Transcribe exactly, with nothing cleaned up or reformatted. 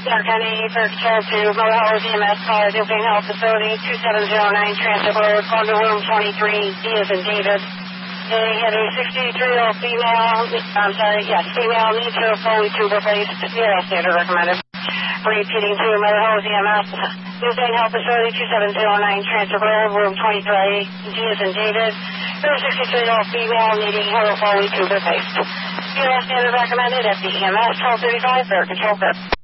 Clark County for control to Mobile Hose E M S call Duquesne Health Facility two seven zero nine Transit Road, going to room twenty-three, D as in David. They had a sixty-three-year-old female, I'm sorry, yes, female needs her Foley tube replaced. Yeah, standard recommended. Repeating to Mobile Hose E M S, Duquesne Health Facility two seven zero nine Transit Road, room twenty-three, D as in David. There was a sixty-three-year-old female needing her Foley tube replaced. Yeah, standard recommended at the E M S twelve thirty-five for control purpose.